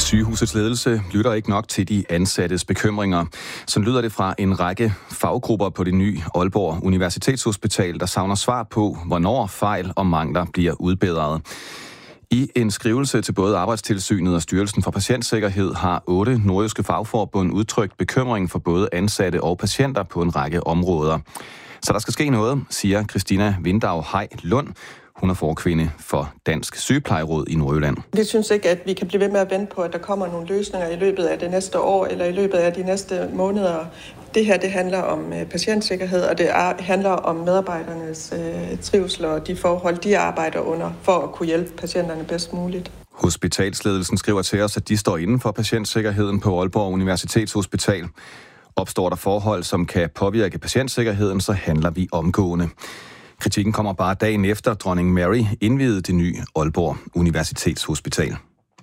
Sygehusets ledelse lytter ikke nok til de ansattes bekymringer. Så lyder det fra en række faggrupper på det nye Aalborg Universitetshospital, der savner svar på, hvornår fejl og mangler bliver udbedret. I en skrivelse til både Arbejdstilsynet og Styrelsen for Patientsikkerhed har 8 nordjyske fagforbund udtrykt bekymring for både ansatte og patienter på en række områder. Så der skal ske noget, siger Christina Vindau Hej Lund. Hun er forkvinde for Dansk Sygeplejeråd i Nordjylland. Vi synes ikke, at vi kan blive ved med at vente på, at der kommer nogle løsninger i løbet af det næste år eller i løbet af de næste måneder. Det her, det handler om patientsikkerhed, og det handler om medarbejdernes trivsel og de forhold, de arbejder under, for at kunne hjælpe patienterne bedst muligt. Hospitalsledelsen skriver til os, at de står inden for patientsikkerheden på Aalborg Universitetshospital. Opstår der forhold, som kan påvirke patientsikkerheden, så handler vi omgående. Kritikken kommer bare dagen efter dronning Mary indviede det nye Aalborg Universitetshospital.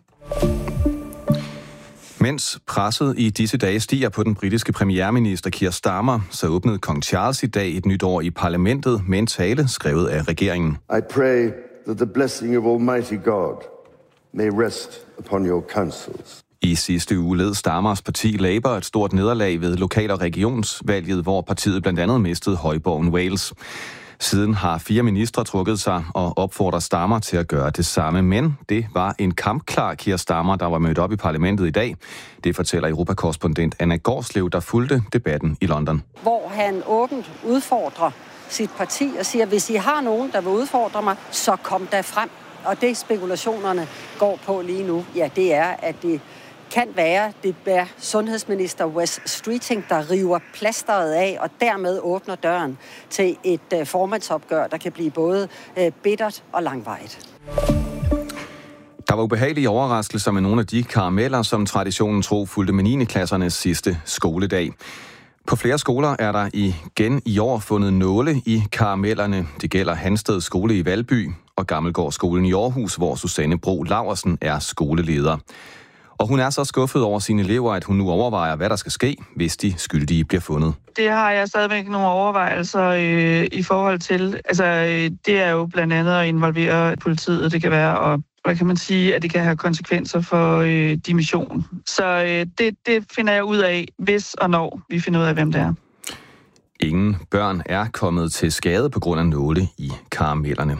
Mens presset i disse dage stiger på den britiske premierminister Keir Starmer, så åbnede kong Charles i dag et nyt år i parlamentet med en tale skrevet af regeringen. I pray that the blessing of Almighty God may rest upon your councils. I sidste uge led Starmers parti Labour et stort nederlag ved lokal- og regionsvalget, hvor partiet blandt andet mistede højborgen Wales. Siden har 4 ministre trukket sig og opfordrer Starmer til at gøre det samme. Men det var en kampklar Keir Starmer, der var mødt op i parlamentet i dag. Det fortæller europakorrespondent Anna Gårdslev, der fulgte debatten i London. Hvor han åbent udfordrer sit parti og siger, hvis I har nogen, der vil udfordre mig, så kom der frem. Og det spekulationerne går på lige nu, ja, det er, at det kan være, det er sundhedsminister Wes Streeting, der river plasteret af og dermed åbner døren til et formandsopgør, der kan blive både bittert og langvarigt. Der var ubehagelige overraskelser med nogle af de karameller, som traditionen tro fulgte med 9. klassernes sidste skoledag. På flere skoler er der igen i år fundet nåle i karamellerne. Det gælder Hansted Skole i Valby og Gammelgård Skolen i Aarhus, hvor Susanne Bro Laursen er skoleleder. Og hun er så skuffet over sine elever, at hun nu overvejer, hvad der skal ske, hvis de skyldige bliver fundet. Det har jeg stadigvæk nogle overvejelser i forhold til. Altså, det er jo blandt andet at involvere politiet. Det kan være, og hvad kan man sige, at det kan have konsekvenser for dimission. Så det finder jeg ud af, hvis og når vi finder ud af, hvem det er. Ingen børn er kommet til skade på grund af nåle i karamellerne.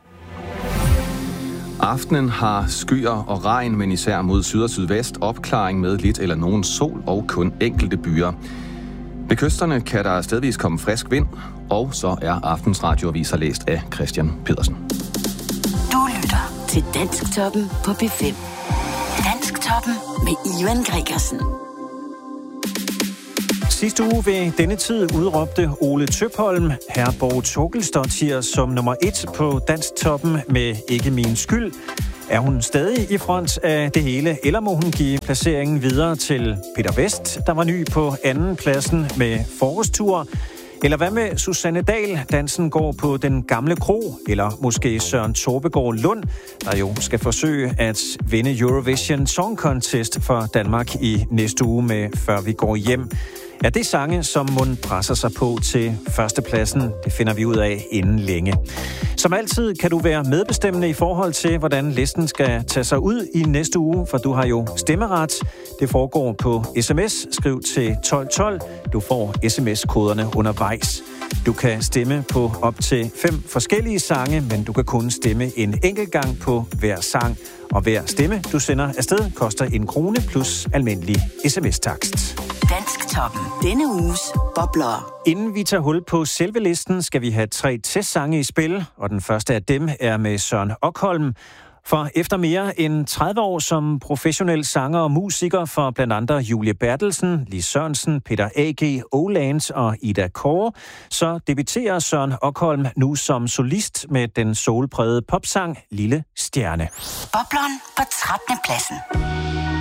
Aftenen har skyer og regn, men især mod syd og sydvest opklaring med lidt eller nogen sol og kun enkelte byer. Ved kysterne kan der stedvis komme frisk vind, og så er aftens radioaviser læst af Christian Pedersen. Du lytter til Dansktoppen på P5. Dansktoppen med Ivan Gregersen. Sidste uge ved denne tid udråbte Ole Tøpholm Herborg Torkelsdottir som nummer 1 på Dansktoppen med Ikke min skyld. Er hun stadig i front af det hele, eller må hun give placeringen videre til Peter Vest, der var ny på anden pladsen med Forårstur? Eller hvad med Susanne Dahl, dansen går på Den Gamle Kro? Eller måske Søren Torbegaard Lund, der jo skal forsøge at vinde Eurovision Song Contest for Danmark i næste uge med Før vi går hjem. Ja, det er sange, som mund presser sig på til førstepladsen. Det finder vi ud af inden længe. Som altid kan du være medbestemmende i forhold til, hvordan listen skal tage sig ud i næste uge, for du har jo stemmeret. Det foregår på sms. Skriv til 1212. Du får sms-koderne undervejs. Du kan stemme på op til 5 forskellige sange, men du kan kun stemme en enkelt gang på hver sang. Og hver stemme, du sender afsted, koster 1 krone plus almindelig sms-takst. Dansktoppen. Denne uges bobler. Inden vi tager hul på selve listen, skal vi have 3 testsange i spil, og den første af dem er med Søren Okholm. For efter mere end 30 år som professionel sanger og musiker for blandt andre Julie Bertelsen, Lis Sørensen, Peter A.G. Olands og Ida Kåre, så debuterer Søren Okholm nu som solist med den soulprægede popsang Lille Stjerne. Bobleren på 13. pladsen.